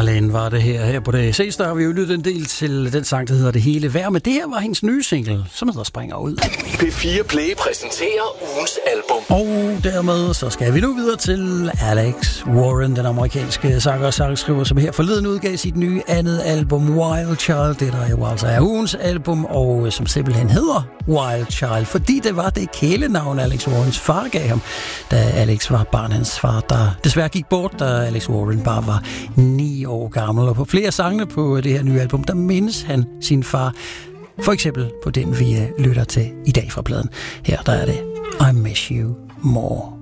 Marlene var det her på det ses, der har vi jo lyttet en del til den sang, der hedder Det Hele Vejr, men det her var hendes nye single, som hedder Springer Ud. P4 Play præsenterer ugens album. Og dermed så skal vi nu videre til Alex Warren, den amerikanske sanger og sangskriver, som her forleden udgav sit nye andet album Wild Child, det der jo altså er ugens album, og som simpelthen hedder Wild Child, fordi det var det kælenavn, Alex Warrens far gav ham, da Alex var barn. Hans far, der desværre gik bort, da Alex Warren bare var 9 år gammel. Og på flere sange på det her nye album, der mindes han sin far. For eksempel på den, vi lytter til i dag fra pladen. Her der er det I Miss You More.